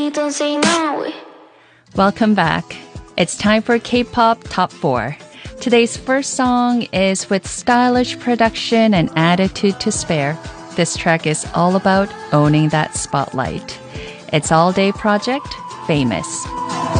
Don't say no. Welcome back. It's time for K-pop Top 4. Today's first song is with stylish production and attitude to spare. This track is all about owning that spotlight. It's All Day Project, Famous.